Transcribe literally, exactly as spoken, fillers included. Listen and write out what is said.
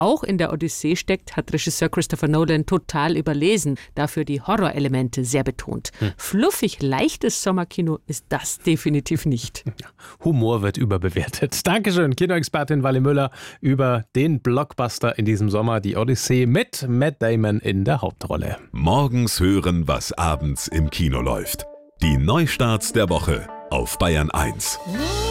auch in der Odyssee steckt, hat Regisseur Christopher Nolan total überlesen. Dafür die Horrorelemente sehr betont. Hm. Fluffig, leichtes Sommerkino ist das definitiv nicht. Humor wird überbewertet. Dankeschön, Kinoexpertin Wally Müller über den Blockbuster in diesem Sommer, die Odyssee mit Matt Damon in der Hauptrolle. Morgens hören, was abends im Kino läuft. Die Neustarts der Woche auf Bayern eins.